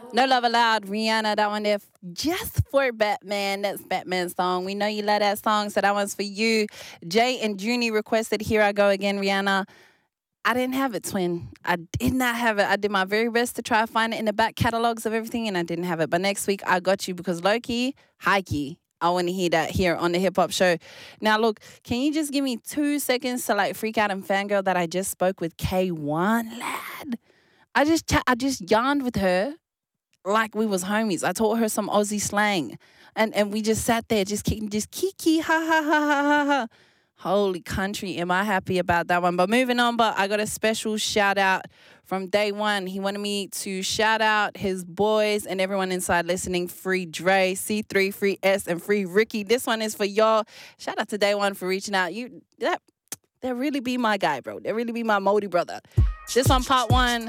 No Love Allowed, Rihanna, that one there just for Batman. That's Batman's song. We know you love that song, so that one's for you. Jay and Junie requested Here I Go Again, Rihanna. I didn't have it, twin. I did not have it. I did my very best to try to find it in the back catalogs of everything, and I didn't have it. But next week, I got you because low-key, high-key, I want to hear that here on the Hip Hop Show. Now, look, can you just give me 2 seconds to freak out and fangirl that I just spoke with K1, lad? I just yarned with her like we was homies. I taught her some Aussie slang, and we just sat there just kiki ha ha ha ha ha ha. Holy country, am I happy about that one. But moving on, but I got a special shout out from day one. He wanted me to shout out his boys and everyone inside listening. Free Dre, C3, Free S, and Free Ricky. This one is for y'all. Shout out to day one for reaching out. That really be my guy, bro. That really be my Modi brother. This on part one.